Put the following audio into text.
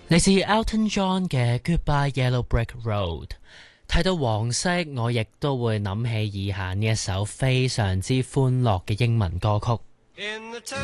嚟自 Elton John 嘅 Goodbye Yellow Brick Road。睇到黃色，我亦都會諗起以下呢一首非常之歡樂嘅英文歌曲。